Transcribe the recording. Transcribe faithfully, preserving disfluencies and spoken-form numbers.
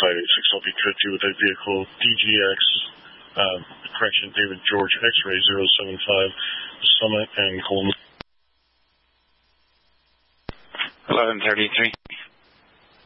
five eight six, I'll be fifty with a vehicle D G X, uh, correction, David George X-ray zero seven five, Summit and Golden. eleven thirty-three.